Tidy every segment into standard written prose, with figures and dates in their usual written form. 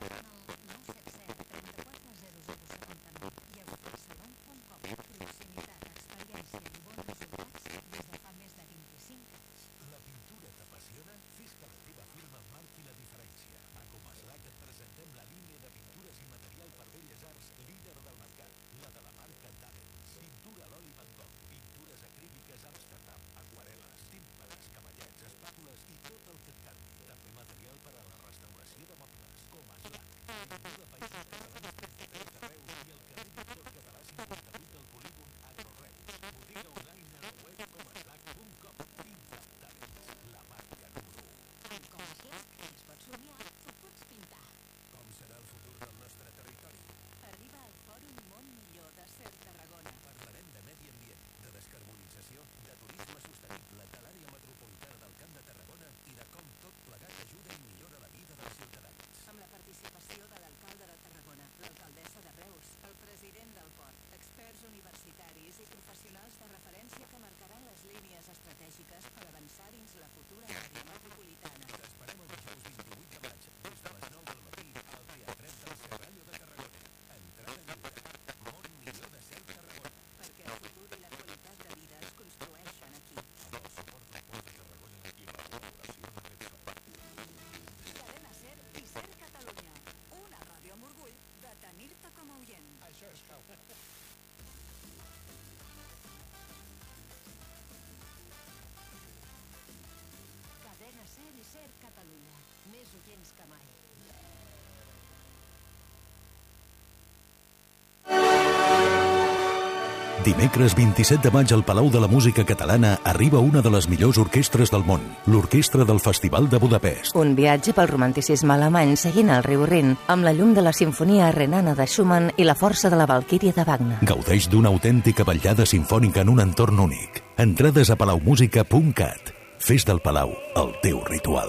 Dimecres 27 de maig al Palau de la Música Catalana arriba una de les millors orquestres del món, l'Orquestra del Festival de Budapest. Un viatge pel romanticisme alemany seguint el riu Rin, amb la llum de la Simfonia Renana de Schumann i la força de la Valquíria de Wagner. Gaudeix d'una autèntica ballada sinfònica en un entorn únic. Entrades a palaumusica.cat. Fes del Palau el teu ritual.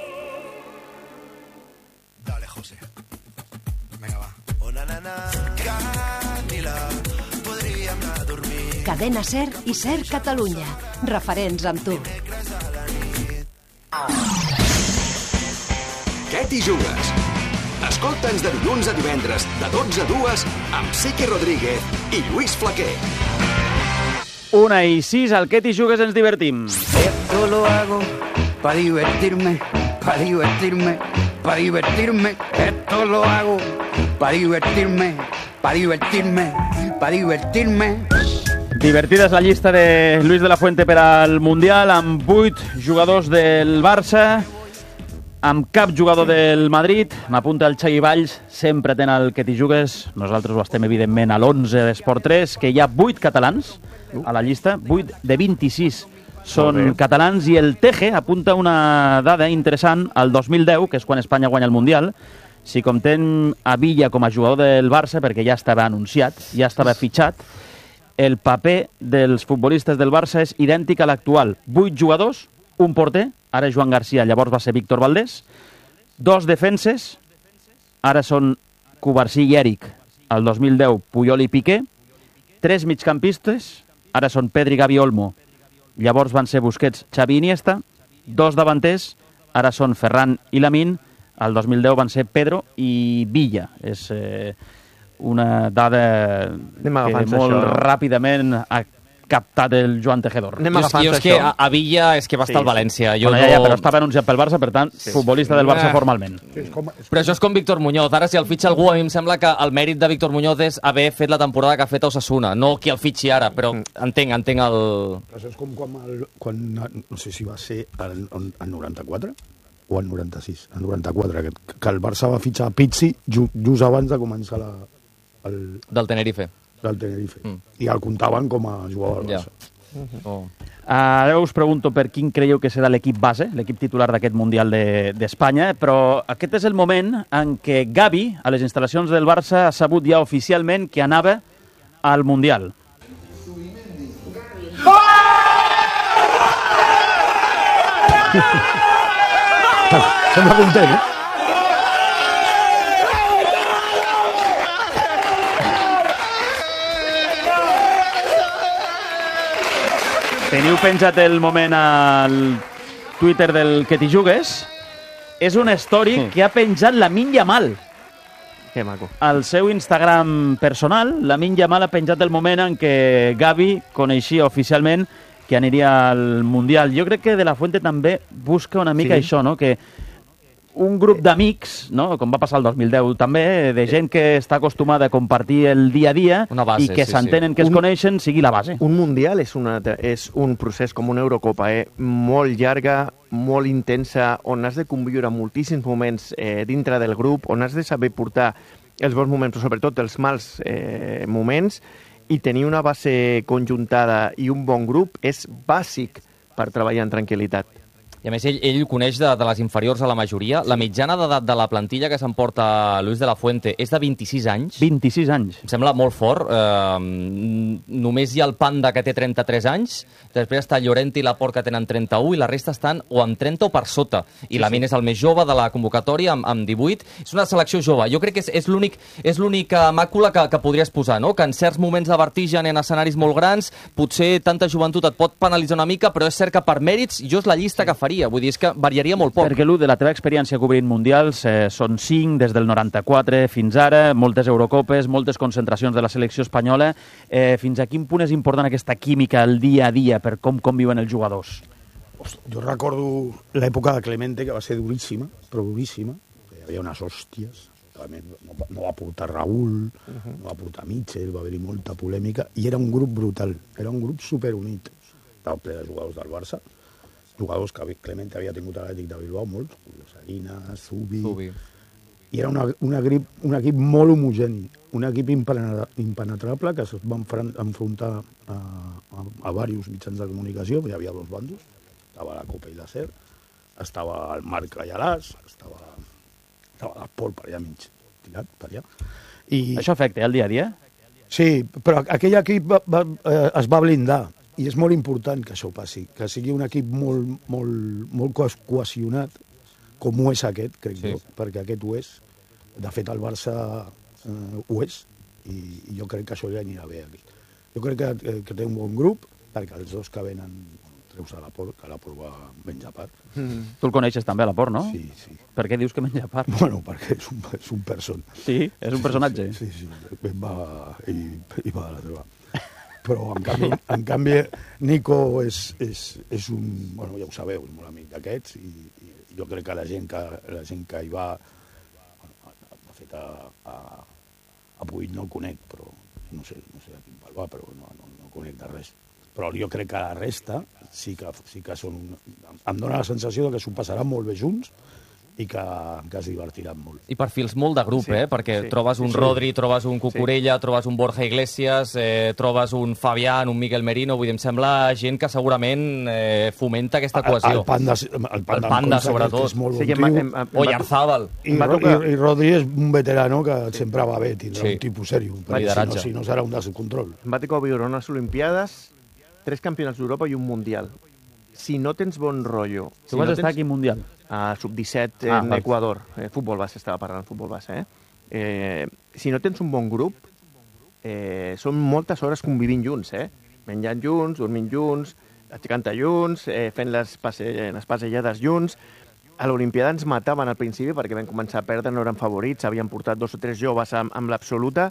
Dale, José. Venga, va. Una nana, Camila, podríem anar a dormir. Cadena SER i SER Catalunya. Referents amb tu. Què t'hi jugues? Escolta'ns de dilluns a divendres, de 12 a 2, amb Sique Rodríguez i Lluís Flaquer. 1:06, al Què t'hi jugues ens divertim. Esto lo hago para divertirme, para divertirme, para divertirme. Esto lo hago para divertirme, para divertirme, para divertirme. Divertida és la llista de Luis de la Fuente per al Mundial, amb 8 jugadors del Barça, amb cap jugador del Madrid. M'apunta el Xavi Valls, sempre ten el Què t'hi jugues. Nosaltres ho estem, evidentment, a l'11 d'Esport 3, que hi ha 8 catalans a la llista, 8 de 26 són catalans, i el Teje apunta una dada interessant. Al 2010, que és quan Espanya guanya el Mundial, si comptem a Villa com a jugador del Barça, perquè ja estava anunciat, ja estava fitxat, el paper dels futbolistes del Barça és idèntic a l'actual. 8 jugadors, un porter, ara Joan Garcia, llavors va ser Víctor Valdés, 2 defenses, ara són Cubarsí i Eric, al 2010 Puyol i Piqué, 3 migcampistes, ara són Pedri, Gavi, Olmo, llavors van ser Busquets, Xavi i Iniesta, 2 davanters, ara són Ferran i Lamine, al 2010 van ser Pedro i Villa. És una dada que molt ràpidament ha captat el Joan Tejedor. Jo és que a Villa és que va estar al València. Però estava anunciat pel Barça, per tant, futbolista del Barça formalment. Però això és com Víctor Muñoz. Ara, si el fitxa algú, a mi em sembla que el mèrit de Víctor Muñoz és haver fet la temporada que ha fet a Osasuna, no qui el fitxi ara, però entenc el... Això és com quan no sé si va ser el 94 o el 96, el 94, que el Barça va fitxar Pizzi just abans de començar del Tenerife. I el comptaven com a jugador del Barça. Ara us pregunto per quin creieu que serà l'equip base, l'equip titular d'aquest Mundial d'Espanya, però aquest és el moment en què Gavi, a les instal·lacions del Barça, ha sabut ja oficialment que anava al Mundial. Sembla content, eh? Teniu penjat el moment al Twitter del Què t'hi jugues. És una story que ha penjat Lamine Yamal. Que maco. Al seu Instagram personal, Lamine Yamal ha penjat el moment en què Gavi coneixia oficialment que aniria al Mundial. Jo crec que De La Fuente també busca una mica això, no? Que un grup d'amics, no? Com va passar el 2010 també, de gent que està acostumada a compartir el dia a dia base, i que s'entenen, que es coneixen, sigui la base. Un Mundial és un procés com una Eurocopa, molt llarga, molt intensa, on has de conviure moltíssims moments dintre del grup, on has de saber portar els bons moments, però sobretot els mals moments, i tenir una base conjuntada i un bon grup és bàsic per treballar en tranquil·litat. I a més, ell coneix de les inferiors a la majoria. La mitjana d'edat de la plantilla que s'emporta Luis de la Fuente és de 26 anys. 26 anys. Em sembla molt fort. Només hi ha el Panda, que té 33 anys, després està Llorente i Laporte, que tenen 31, i la resta estan o amb 30 o per sota. I Lamine és el més jove de la convocatòria, amb 18. És una selecció jove. Jo crec que és l'única màcula que podries posar, no? Que en certs moments de vertigen en escenaris molt grans, potser tanta joventut et pot penalitzar una mica, però és cert que per mèrits jo és la llista que faria. Vull dir, és que variaria molt poc. Perquè, de la teva experiència cobrint mundials, són 5 des del 94 fins ara, moltes Eurocopes, moltes concentracions de la selecció espanyola. Fins a quin punt és important aquesta química el dia a dia per com conviuen els jugadors? Jo recordo l'època de Clemente, que va ser duríssima, però duríssima. Hi havia unes hòsties. No va portar Raúl, no va portar Mitchell, va haver-hi molta polèmica, i era un grup brutal, era un grup superunit. Estava ple de jugadors del Barça, jugadors que Clemente havia tingut a l'Atlètic de Bilbao, molts, Salinas, Zubi. I era un equip molt homogeni, un equip impenetrable que es va enfrontar a diversos mitjans de comunicació. Hi havia dos bandos, estava la Copa i la SER, estava el Marc Ayalàs, estava l'Esport per allà mig, tirat per allà. Això afecta el dia a dia? Sí, però aquell equip es va blindar. I és molt important que això passi, que sigui un equip molt cohesionat, com ho és aquest, crec jo, perquè aquest ho és. De fet, el Barça ho és, i jo crec que això ja anirà bé aquí. Jo crec que té un bon grup, perquè els dos que venen treus a Laporte, que Laporte va menjar part. Tu el coneixes també, Laporte, no? Sí. Per què dius que menja part? Bueno, perquè és un person. Sí? És un personatge? Sí. I va de la teva. Però, en canvi, Nico és un... Bueno, ja ho sabeu, és molt amic d'aquests, i jo crec que la gent que hi va... De fet, a Puig no el conec, però no sé a quin pal va, però no conec de res. Però jo crec que la resta sí que són... Em dóna la sensació que s'ho passaran molt bé junts, i que es divertiran molt. I perfils molt de grup, perquè trobes un Rodri, trobes un Cucurella, trobes un Borja Iglesias, trobes un Fabián, un Miguel Merino, vull dir, em sembla gent que segurament fomenta aquesta cohesió. El Panda sobretot. Que és molt bon tio. O Yarzábal. I Rodri és un veterano que sempre va bé, tindrà un tipus sèrio. Si no serà un descontrol. Em va tocar viure unes Olimpiades, 3 campionats d'Europa i un Mundial. Si no tens bon rotllo... Tu vas estar aquí en Mundial? A Sub-17 en Equador. Futbol base, estava parlant futbol base. Si no tens un bon grup, són moltes hores convivint junts, menjant junts, dormint junts, aixecant-te junts, fent les passejades junts. A l'Olimpiada ens mataven al principi perquè vam començar a perdre, no eren favorits, havien portat 2 o 3 joves amb l'absoluta,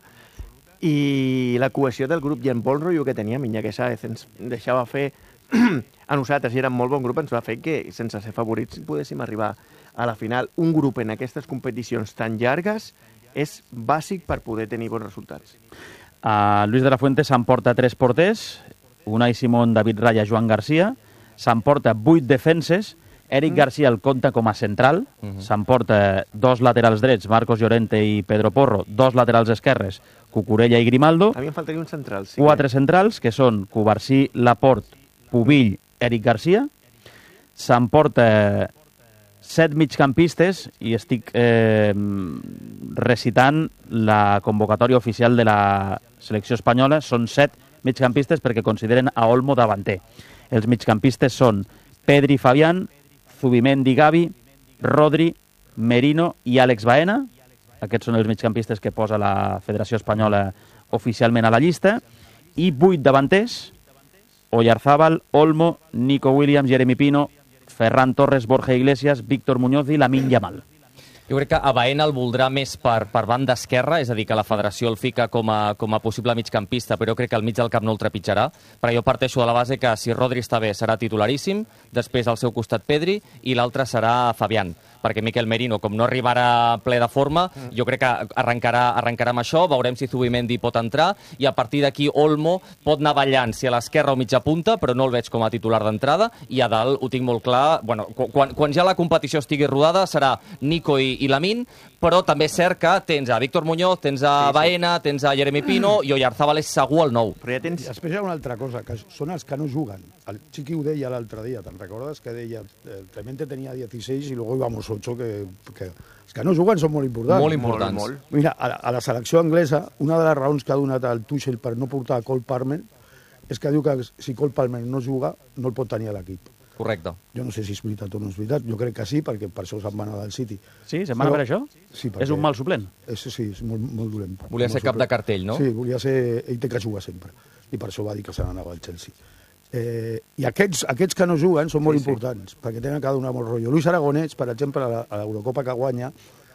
i la cohesió del grup i el bon rotllo que teníem, Iñaki Sáez ens deixava fer a nosaltres, i era un molt bon grup, ens va fer que, sense ser favorits, poguéssim arribar a la final. Un grup en aquestes competicions tan llargues és bàsic per poder tenir bons resultats. Luis de la Fuente s'emporta 3 porters, Unai Simón, David Raya, Joan Garcia, s'emporta 8 defenses, Eric Garcia el compta com a central, s'emporta 2 laterals drets, Marcos Llorente i Pedro Porro, 2 laterals esquerres, Cucurella i Grimaldo, a mi em faltaria un central, 4 centrals, que són Cubarsí, Laporte, Pubill, Eric Garcia, s'emporta 7 migcampistes, i estic recitant la convocatòria oficial de la selecció espanyola, són 7 migcampistes perquè consideren a Olmo davanter. Els migcampistes són Pedri Fabián, Zubimendi Gavi, Rodri, Merino i Àlex Baena. Aquests són els migcampistes que posa la Federació Espanyola oficialment a la llista. I 8 davanters, Oyarzábal, Olmo, Nico Williams, Jeremy Pino, Ferran Torres, Borja Iglesias, Víctor Muñoz i Lamine Yamal. Jo crec que a Baena el voldrà més per banda esquerra, és a dir, que la federació el fica com a possible migcampista, però jo crec que al mig del camp no el trepitjarà. Però jo parteixo de la base que si Rodri està bé serà titularíssim, després al seu costat Pedri i l'altre serà Fabián, perquè Mikel Merino, com no arribarà ple de forma, jo crec que arrencarà amb això, veurem si Zubimendi pot entrar, i a partir d'aquí Olmo pot anar ballant, si a l'esquerra o mitja punta, però no el veig com a titular d'entrada, i a dalt ho tinc molt clar, bueno, quan ja la competició estigui rodada serà Nico i Lamine, però també és cert que tens a Víctor Muñoz, tens a Baena, tens a Jeremy Pino, i Oyarzabal és segur el nou. Però ja tens... Després hi ha una altra cosa, que són els que no juguen. El Chiqui ho deia l'altre dia, te'n recordes? Que deia, Clemente tenia 16 y luego íbamos 8, que els que no juguen són molt importants. Molt importants. Molt. Mira, a la selecció anglesa, una de les raons que ha donat el Tuchel per no portar Cole Palmer és que diu que si Cole Palmer no juga, no el pot tenir a l'equip. Correcte. Jo no sé si és veritat o no és veritat, jo crec que sí, perquè per això se'n va anar del City. Sí, se'n va anar per això? Sí, és un mal suplent? Sí, és molt dolent. Volia ser cap de cartell, no? Sí, volia ser... Ell té que jugar sempre, i per això va dir que se n'anava al Chelsea. I aquests que no juguen són molt importants, perquè tenen que donar molt rotllo. Luis Aragonès, per exemple, a l'Eurocopa que guanya,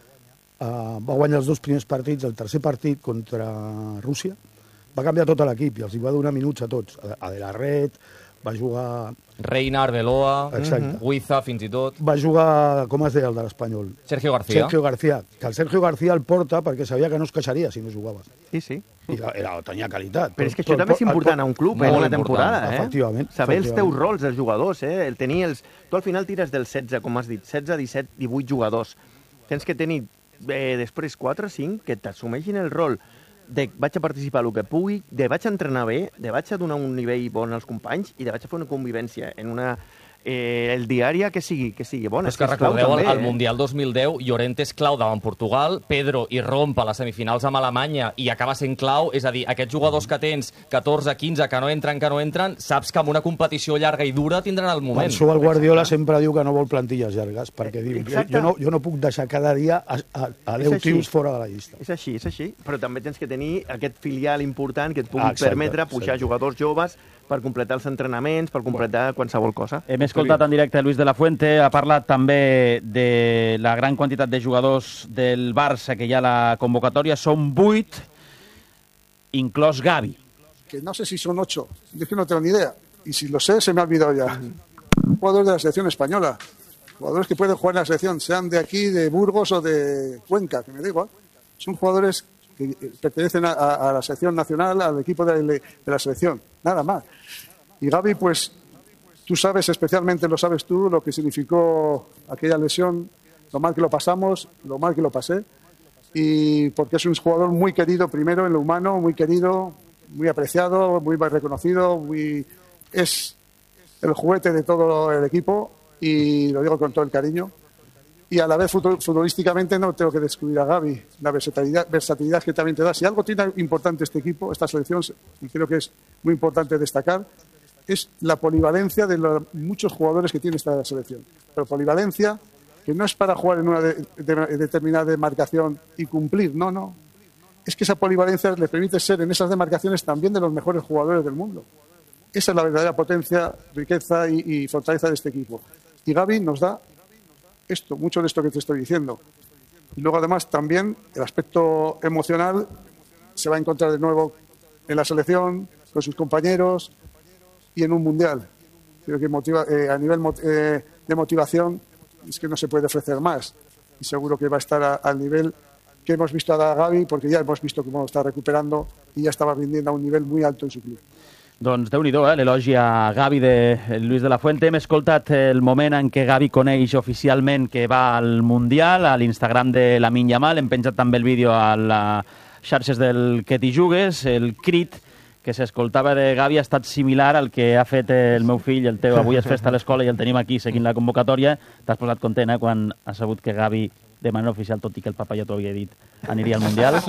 va guanyar els 2 primers partits, el tercer partit contra Rússia, va canviar tot l'equip i els va donar minuts a tots. A De La Red, va jugar... Reina, Arbeloa, Huiza, fins i tot. Va jugar, com es deia el de l'Espanyol? Sergio García. Sergio García. Que el Sergio García el porta perquè sabia que no es queixaria si no jugava. Sí. I tenia qualitat. Però és que això també és important a un club, en una temporada, Efectivament. Saber els teus rols, els jugadors, el tenir els... Tu al final tires del 16, com has dit, 16, 17, 18 jugadors. Tens que tenir després 4 o 5 que t'assumeixin el rol de vaig a participar el que pugui, de vaig a entrenar bé, de vaig a donar un nivell bon als companys i de vaig a fer una convivència en una... el diària que sigui bona. És que recordeu el Mundial 2010, Llorente és clau davant Portugal, Pedro irromp a les semifinals amb Alemanya i acaba sent clau, és a dir, aquests jugadors que tens 14, 15, que no entren, saps que en una competició llarga i dura tindran el moment. Per això el Guardiola sempre diu que no vol plantilles llargues, perquè diu, jo no puc deixar cada dia a 10 tios fora de la llista. És així, però també tens que tenir aquest filial important que et pugui permetre pujar jugadors joves per completar els entrenaments, per completar qualsevol cosa. Hem escoltat en directe Luis de la Fuente, ha parlat també de la gran quantitat de jugadors del Barça que hi ha a la convocatòria, són 8, inclòs Gavi. Que no sé si son 8, es que no tengo ni idea, y si lo sé, se me ha olvidado ya. Jugadores de la selección española, jugadores que pueden jugar en la selección, sean de aquí, de Burgos o de Cuenca, que me da igual. Son jugadores que pertenecen a la selección nacional, al equipo de la selección, nada más. Y Gavi, pues, tú sabes, especialmente lo sabes tú, lo que significó aquella lesión, lo mal que lo pasamos, lo mal que lo pasé, y porque es un jugador muy querido, primero en lo humano, muy querido, muy apreciado, muy reconocido, es el juguete de todo el equipo, y lo digo con todo el cariño. Y a la vez futbolísticamente no tengo que descubrir a Gavi, la versatilidad que también te da. Si algo tiene importante este equipo, esta selección, y creo que es muy importante destacar, es la polivalencia de los muchos jugadores que tiene esta selección. Pero polivalencia que no es para jugar en una determinada demarcación y cumplir, no. Es que esa polivalencia le permite ser en esas demarcaciones también de los mejores jugadores del mundo. Esa es la verdadera potencia, riqueza y fortaleza de este equipo. Y Gavi nos da mucho de esto que te estoy diciendo. Y luego además también el aspecto emocional se va a encontrar de nuevo en la selección, con sus compañeros y en un mundial. Creo que a nivel de motivación es que no se puede ofrecer más. Y seguro que va a estar al nivel que hemos visto a Gavi, porque ya hemos visto cómo está recuperando y ya estaba rindiendo a un nivel muy alto en su club. Doncs Déu-n'hi-do, l'elogi a Gavi de Luis de la Fuente. Hem escoltat el moment en què Gavi coneix oficialment que va al Mundial, a l'Instagram de Lamine Yamal. Hem penjat també el vídeo a les xarxes del Que t'hi jugues. El crit que s'escoltava de Gavi ha estat similar al que ha fet el meu fill, el Teo. Avui és festa a l'escola i el tenim aquí seguint la convocatòria. T'has posat content, quan has sabut que Gavi, de manera oficial, tot i que el papa ja t'ho havia dit, aniria al Mundial?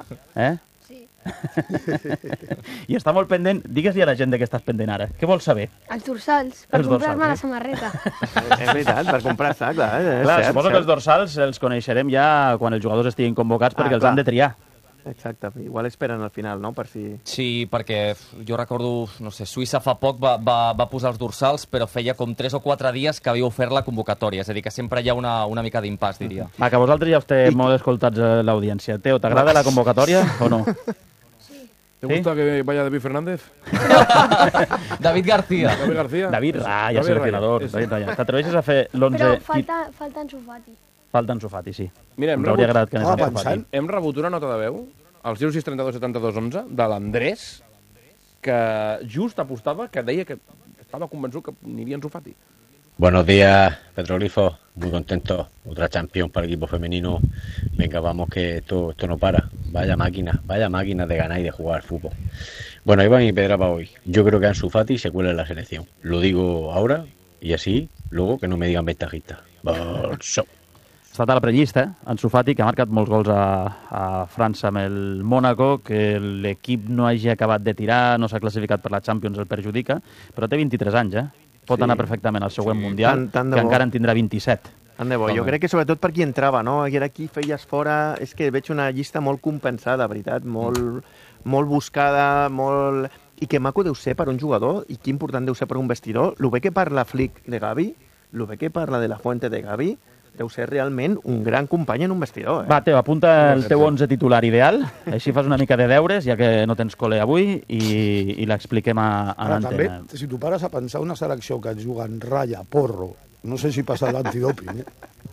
I està molt pendent. Digues-li a la gent de què estàs pendent ara. Què vols saber? Els dorsals, per comprar-me la samarreta. És veritat, per comprar-se, clar. Suposo que els dorsals els coneixerem ja quan els jugadors estiguin convocats perquè els han de triar. Exacte, igual esperen al final, no? Per si... Sí, perquè jo recordo, no sé, Suïssa fa poc va posar els dorsals, però feia com 3 o 4 dies que havia ofert la convocatòria, és a dir, que sempre hi ha una mica d'impàs, diria. Va, que vosaltres ja esteu molt escoltats a l'audiència. Teo, t'agrada la convocatòria o no? ¿Te gusta que vaya David Fernández? David García. David Raya, seleccionador. T'atreveixes a fer l'11... Però falta Ansu Fati. Falta Ansu Fati, sí. Mira, ens hauria agradat que anés Ansu Fati. Hem rebut una nota de veu al 0632 72 11 de l'Andrés, que just apostava, que deia que estava convençut que aniria Ansu Fati. Buenos días, Petroglifos. Muy contento. Otra Champions para el equipo femenino. Venga, vamos, que esto no para. Vaya máquina de ganar y de jugar al fútbol. Bueno, ahí va mi pedra para hoy. Yo creo que Ansu Fati se cuela en la selección. Lo digo ahora y así, luego que no me digan ventajista. Barça. Ha estat a la prellista, Ansu Fati, que ha marcat molts gols a França amb el Mónaco, que l'equip no hagi acabat de tirar, no s'ha classificat per la Champions, el perjudica, però té 23 anys, Pot anar perfectament al següent Mundial, que encara en tindrà 27. Tant de bo. Jo crec que sobretot per qui entrava, no? I aquí feies fora... És que veig una llista molt compensada, veritat, molt buscada, molt... I que maco deu ser per un jugador, i que important deu ser per un vestidor. Lo bé que parla Flick de Gavi, lo bé que parla de la Fuente de Gavi, deu ser realment un gran company en un vestidor. Va, Teo, apunta el teu 11 titular ideal, així fas una mica de deures, ja que no tens col·le avui, i l'expliquem a l'antena. També, si tu pares a pensar una selecció que et juguen Raya, Porro, no sé si passa l'antidoping,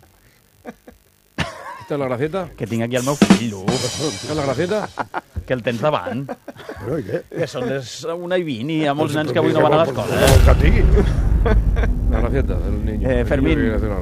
¿Esta es la gracieta? Que tinc aquí el meu fill, ¿Esta es la gracieta? Que el tens davant. Però i què? Que són les 1:20 i hi ha molts nens que avui no van a l'escola. La gracieta del niño. Fermín,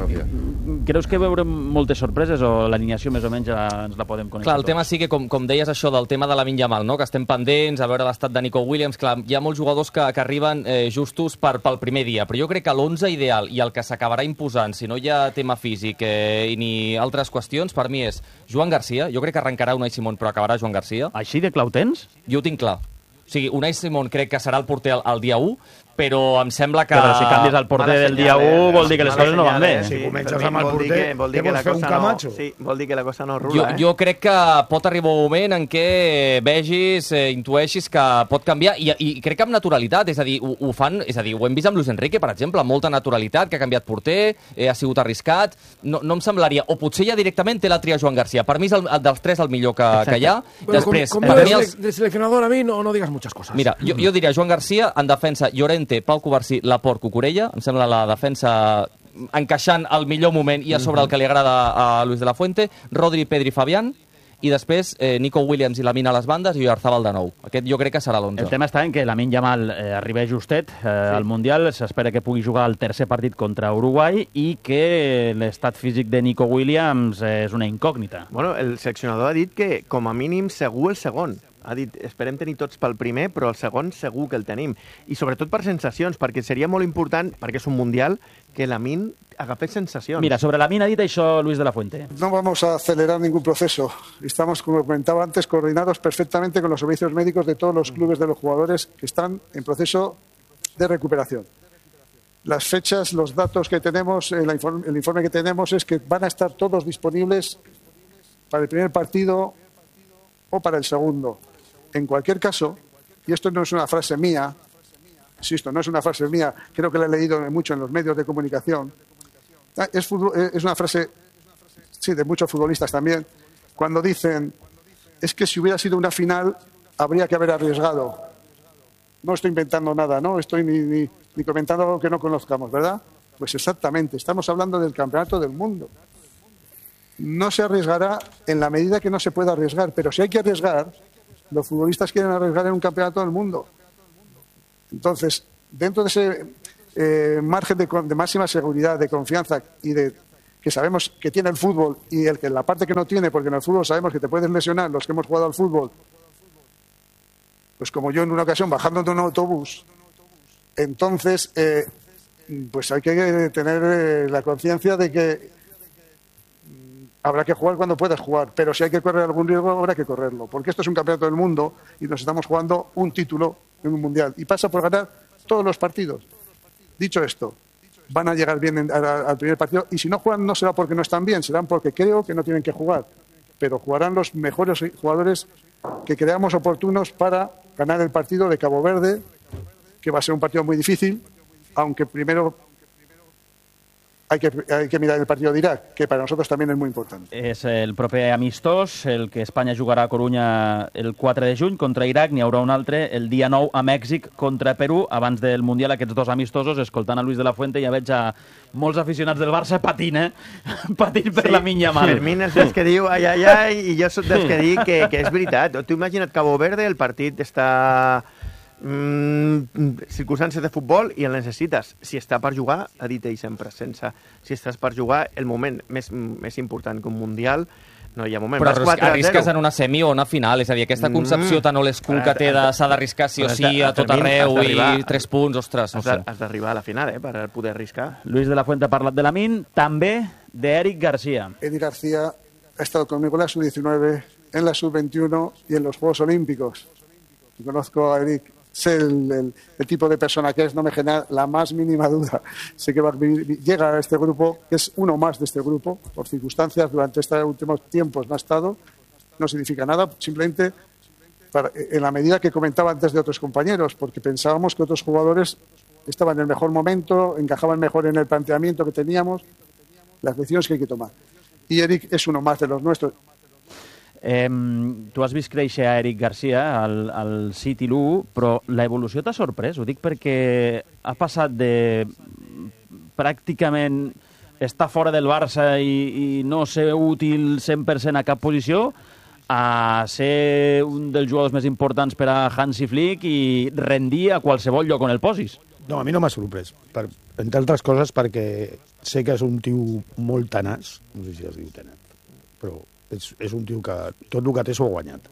creus que veurem moltes sorpreses o l'alineació més o menys ens la podem conèixer? Clar, el tema sí que, com deies això del tema de Lamine Yamal, no? Que estem pendents, a veure l'estat de Nico Williams, clar, hi ha molts jugadors que arriben justos pel primer dia, però jo crec que l'11 ideal i el que s'acabarà imposant, si no hi ha tema físic ni altres qüestions, per mi és Joan Garcia. Jo crec que arrencarà Unai Simón, però acabarà Joan Garcia. Així de clar ho tens? Jo ho tinc clar. O sigui, Unai Simón crec que serà el porter el dia 1, però em sembla que... Però si canvis el porter del dia 1 vol dir que les coses no van bé. Si comences amb el porter, què vols fer, un Camacho? Sí, vol dir que la cosa no rula, Jo crec que pot arribar un moment en què vegis, intueixis que pot canviar, i crec que amb naturalitat, és a dir, ho fan, és a dir, ho hem vist amb Luis Enrique, per exemple, amb molta naturalitat, que ha canviat porter, ha sigut arriscat, no em semblaria, o potser ja directament té la tria Joan Garcia. Per mi és dels tres el millor que hi ha. Després, com de seleccionador a mi no digas muchas cosas. Mira, jo diria Joan Garcia, en defensa Llorente, Pau Cubarsí, Laporte, Cucurella, em sembla la defensa encaixant al millor moment i a sobre el que li agrada a Luis de la Fuente, Rodri, Pedri, Fabián, i després Nico Williams i Lamine a les bandes i Oyarzabal de nou. Aquest jo crec que serà l'11. El tema està en que Lamine Yamal arriba justet al Mundial, s'espera que pugui jugar el tercer partit contra Uruguai i que l'estat físic de Nico Williams és una incògnita. Bueno, el seleccionador ha dit que com a mínim segur el segon. Ha dit, esperem tenir tots pel primer, però el segon segur que el tenim. I sobretot per sensacions, perquè seria molt important, perquè és un Mundial, que Lamine agafés sensacions. Mira, sobre Lamine ha dit això Luis de la Fuente. No vamos a acelerar ningún proceso. Estamos, como comentaba antes, coordinados perfectamente con los servicios médicos de todos los clubes de los jugadores que están en proceso de recuperación. Las fechas, los datos que tenemos, el informe que tenemos es que van a estar todos disponibles para el primer partido o para el segundo. En cualquier caso, y esto no es una frase mía, insisto, no es una frase mía, creo que la he leído mucho en los medios de comunicación, es una frase, sí, de muchos futbolistas también, cuando dicen, es que si hubiera sido una final, habría que haber arriesgado. No estoy inventando nada, no estoy ni comentando algo que no conozcamos, ¿verdad? Pues exactamente, estamos hablando del campeonato del mundo. No se arriesgará en la medida que no se pueda arriesgar, pero si hay que arriesgar, los futbolistas quieren arriesgar en un campeonato del mundo. Entonces, dentro de ese margen de máxima seguridad, de confianza y de que sabemos que tiene el fútbol y la parte que no tiene, porque en el fútbol sabemos que te puedes lesionar, los que hemos jugado al fútbol, pues como yo en una ocasión bajando de un autobús, entonces pues hay que tener la conciencia de que habrá que jugar cuando puedas jugar, pero si hay que correr algún riesgo, habrá que correrlo, porque esto es un campeonato del mundo y nos estamos jugando un título en un mundial y pasa por ganar todos los partidos. Dicho esto, van a llegar bien al primer partido y si no juegan no será porque no están bien, será porque creo que no tienen que jugar. pero jugarán los mejores jugadores que creamos oportunos para ganar el partido de Cabo Verde, que va a ser un partido muy difícil, aunque primero hay que mirar el partido de Irak, que para nosotros también es muy importante. És el proper amistós, el que Espanya jugarà a Corunya el 4 de juny contra Iraq. N'hi haurà un altre el dia 9 a Mèxic contra Perú. Abans del Mundial, aquests dos amistosos, escoltant a Luis de la Fuente, ja veig a molts aficionats del Barça patint, patint per la minya mal. Fermín és dels que diu ai, ai, ai, i jo soc dels que dic que és veritat. Tu imagina't Cabo Verde, el partit està circumstàncies de futbol i el necessites. Si està per jugar, ha dit ell sempre, si estàs per jugar, el moment més important que un Mundial, no hi ha moment. Però arrisques en una semi o una final, és a dir, aquesta concepció tan old school que té s'ha d'arriscar sí o sí a tot arreu i 3 punts, ostres, no sé. Has d'arribar a la final, per poder arriscar. Luis de la Fuente ha parlat de Lamine, també d'Eric García. Eric García ha estado conmigo en la sub-19, en la sub-21 y en los Juegos Olímpicos. Y conozco a Eric. Sé el tipo de persona que es, no me genera la más mínima duda. Sé que llega a este grupo, que es uno más de este grupo, por circunstancias, durante estos últimos tiempos no ha estado, no significa nada, simplemente en la medida que comentaba antes de otros compañeros, porque pensábamos que otros jugadores estaban en el mejor momento, encajaban mejor en el planteamiento que teníamos, las decisiones que hay que tomar. Y Eric es uno más de los nuestros. Tu has vist créixer a Eric Garcia al City l'1, però l'evolució t'ha sorprès? Ho dic perquè ha passat de pràcticament estar fora del Barça i no ser útil 100% a cap posició a ser un dels jugadors més importants per a Hansi Flick i rendir a qualsevol lloc on el posis. No, a mi no m'ha sorprès. Entre altres coses perquè sé que és un tio molt tenaç, no sé si es diu tenaç, però és un tio que tot el que té s'ho ha guanyat.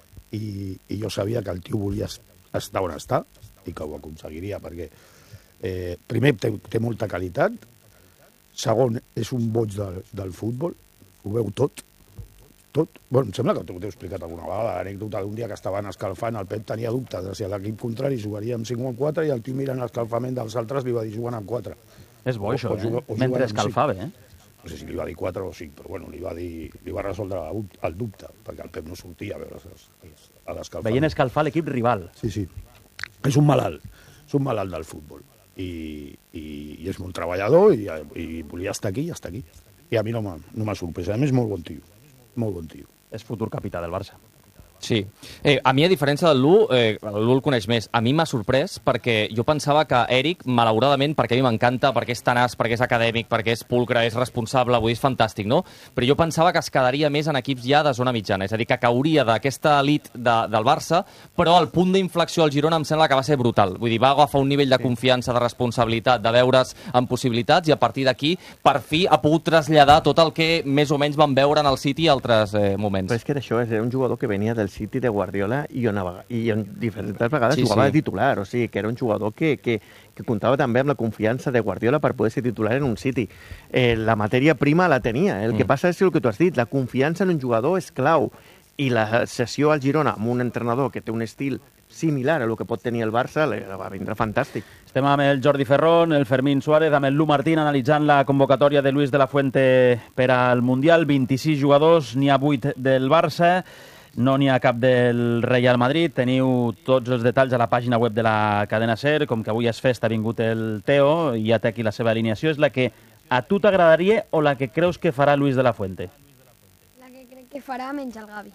I jo sabia que el tio volia estar on està i que ho aconseguiria, perquè primer té molta qualitat, segon, és un boig del futbol, ho veu tot. Bueno, em sembla que t'ho he explicat alguna vegada, l'anècdota d'un dia que estaven escalfant, el Pep tenia dubtes de si l'equip contrari jugaria amb 5 o amb 4 i el tio mirant l'escalfament dels altres li va dir jugant amb 4. És bo, això, mentre escalfava, No sé si li va dir 4 o 5, però bueno, li va resoldre el dubte, perquè el Pep no sortia a veure a l'escalfament. Veient escalfar l'equip rival. Sí. És un malalt del futbol. I és molt treballador i volia estar aquí i està aquí. I a mi no m'ha sorprès. A més, molt bon tio. Molt bon tio. És futur capità del Barça. Sí. A mi, a diferència del Lu, el coneix més. A mi m'ha sorprès perquè jo pensava que Eric, malauradament, perquè a mi m'encanta, perquè és tenaç, perquè és acadèmic, perquè és pulcre, és responsable, vull dir, és fantàstic, no? Però jo pensava que es quedaria més en equips ja de zona mitjana, és a dir, que cauria d'aquesta elit del Barça, però el punt d'inflexió al Girona em sembla que va ser brutal. Vull dir, va agafar un nivell de confiança, de responsabilitat, de veure's amb possibilitats, i a partir d'aquí, per fi, ha pogut traslladar tot el que més o menys van veure en el City i altres moments. Però és que això és un jugador que venia del City de Guardiola i en diferents vegades jugava de titular, o sigui, que era un jugador que comptava també amb la confiança de Guardiola per poder ser titular en un City. La matèria prima la tenia, el que passa és el que tu has dit, la confiança en un jugador és clau, i la sessió al Girona amb un entrenador que té un estil similar a el que pot tenir el Barça, va vindre fantàstic. Estem amb el Jordi Ferrón, el Fermín Suárez, amb el Lu Martín, analitzant la convocatòria de Luis de la Fuente per al Mundial. 26 jugadors, n'hi ha 8 del Barça, no n'hi ha cap del Real Madrid. Teniu tots els detalls a la pàgina web de la cadena SER. Com que avui és festa, ha vingut el Teo i ja té aquí la seva alineació. És la que a tu t'agradaria o la que creus que farà Luis de la Fuente? La que crec que farà menys el Gavi.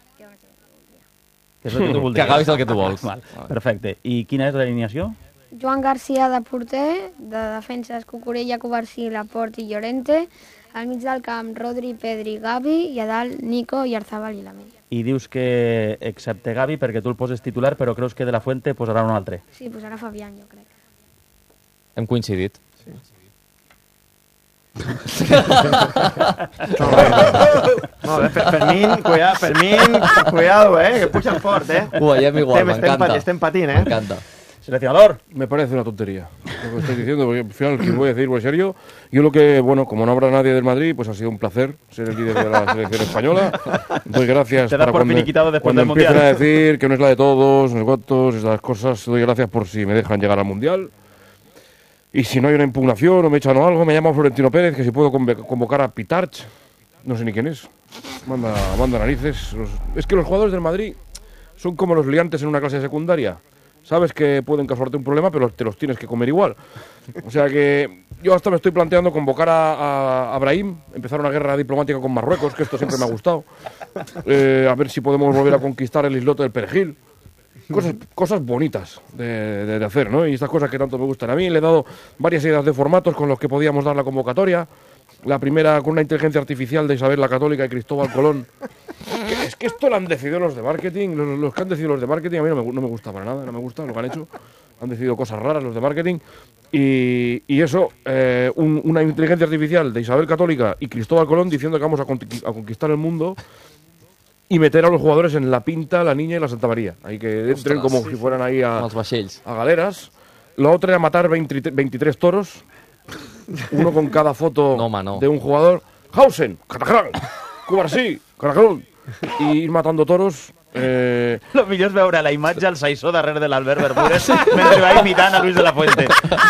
Que és el que tu voldries. Que Gavi és el que tu vols. Perfecte. I quina és l'alineació? Joan Garcia de porter, de defenses Cucurella, Covarsí, Laporte i Llorente, al mig del camp Rodri, Pedri, Gavi i a dalt Nico i Arzabal i Lamine. I dius que, excepte Gavi, perquè tu el poses titular, però creus que de la Fuente posarà un altre. Sí, posarà Fabián, jo crec. Hem coincidit. Sí. Molt bé, Fermín, cuidado, que pujan fort, Ho veiem igual, m'encanta. Estem patint, M'encanta. Seleccionador. Me parece una tontería lo que estoy diciendo, porque al final, ¿qué voy a decir? En serio, yo lo que, bueno, como no habrá nadie del Madrid, pues ha sido un placer ser el líder de la selección española. Doy gracias Te das por finiquitado después del Mundial. Empiezan a decir que no es la de todos, no sé cuántos, esas cosas. Doy gracias por si me dejan llegar al Mundial. Y si no hay una impugnación o me echan o algo, me llama Florentino Pérez, que si puedo convocar a Pitarch. No sé ni quién es. Manda narices. Es que los jugadores del Madrid son como los liantes en una clase secundaria. Sabes que pueden causarte un problema, pero te los tienes que comer igual. O sea que yo hasta me estoy planteando convocar a Brahim, empezar una guerra diplomática con Marruecos, que esto siempre me ha gustado. A ver si podemos volver a conquistar el islote del Perejil. Cosas bonitas de hacer, ¿no? Y estas cosas que tanto me gustan. A mí le he dado varias ideas de formatos con los que podíamos dar la convocatoria. La primera con una inteligencia artificial de Isabel la Católica y Cristóbal Colón. Es que esto lo han decidido los de marketing. Los que han decidido los de marketing a mí no me gusta para nada, no me gusta lo que han hecho. Han decidido cosas raras los de marketing. Y eso, una inteligencia artificial de Isabel Católica y Cristóbal Colón diciendo que vamos a conquistar el mundo y meter a los jugadores en la Pinta, la Niña y la Santa María. Ahí que entren como si fueran ahí a galeras. La otra era matar 23 toros, uno con cada foto de un jugador. Hausen, Catacrán, Cubarsí, Caracrón, i ir matant toros. Lo millor és veure la imatge al Saissó darrere de l'Albert Bermúdez mentre va imitant a Luis de la Fuente.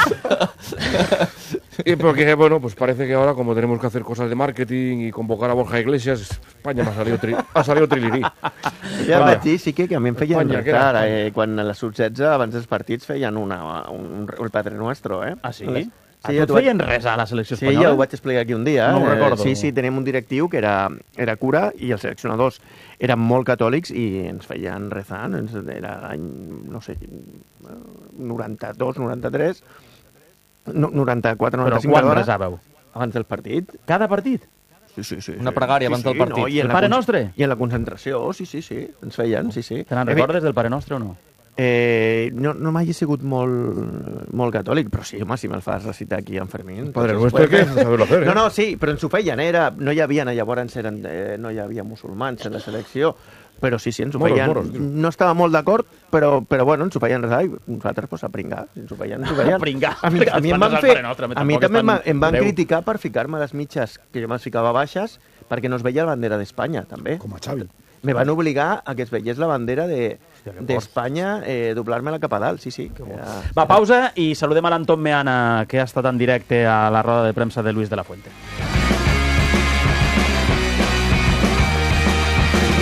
Y porque, bueno, pues parece que ahora, como tenemos que hacer cosas de marketing y convocar a Borja Iglesias, España ha salido trillirí. Ja vaig dir, sí que a mi em feien retar, quan a les sub-16, abans dels partits, feien el Padre Nuestro, eh? Ah, sí? Sí, et feien res a la selecció espanyola? Sí, ja ho vaig explicar aquí un dia. No ho recordo. Sí, teníem un directiu que era cura i els seleccionadors eren molt catòlics i ens feien rezar. Era l'any, no sé, 92, 93, 94, 95... Però quan rezàveu? Abans del partit. Cada partit? Sí. Una pregària abans del partit. No, el Pare Nostre? I en la concentració, sí. Ens feien, sí. Te n'recordes del Pare Nostre o no? No mai he sigut molt catòlic, però sí, home, si me'l fas recitar aquí en Fermín... Padre Nuestro, que és saber-lo hacer, No, sí, però ens ho feien, no hi havia, llavors no hi havia musulmans en la selecció, però sí, ens ho feien. No estava molt d'acord, però bueno, ens ho feien res, i nosaltres, pues, a pringar. Ens ho feien. A pringar. A mi també em van criticar per ficar-me les mitges, que jo me'ls ficava baixes, perquè no es veia la bandera d'Espanya, també. Com a Xavi. Me van obligar a que es veiés la bandera d'Espanya, doblar-me-la cap a dalt, sí. Va, pausa i saludem a l'Anton Meana, que ha estat en directe a la roda de premsa de Luis de la Fuente.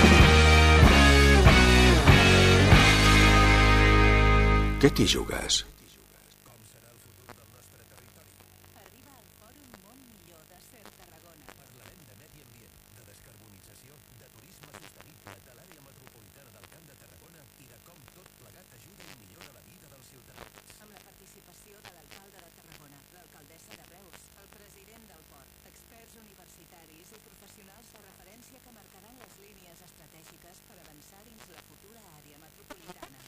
Què t'hi jugues?